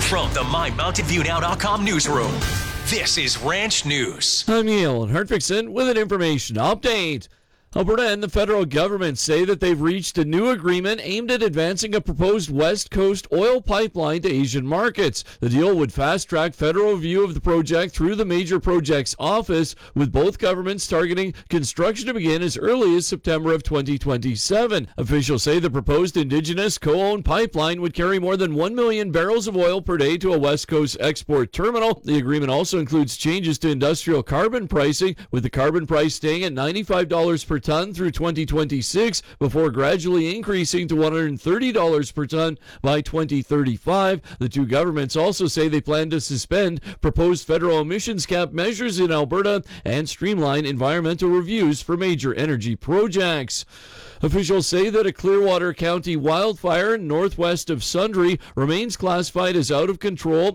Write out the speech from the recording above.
From the MyMountainViewNow.com newsroom, this is Ranch News. I'm Neil Hartvickson with an information update. Alberta and the federal government say that they've reached a new agreement aimed at advancing a proposed West Coast oil pipeline to Asian markets. The deal would fast-track federal review of the project through the Major Projects Office, with both governments targeting construction to begin as early as September of 2027. Officials say the proposed Indigenous co-owned pipeline would carry more than 1 million barrels of oil per day to a West Coast export terminal. The agreement also includes changes to industrial carbon pricing, with the carbon price staying at $95 per ton through 2026 before gradually increasing to $130 per ton by 2035. The two governments also say they plan to suspend proposed federal emissions cap measures in Alberta and streamline environmental reviews for major energy projects. Officials say that a Clearwater County wildfire northwest of Sundre remains classified as out of control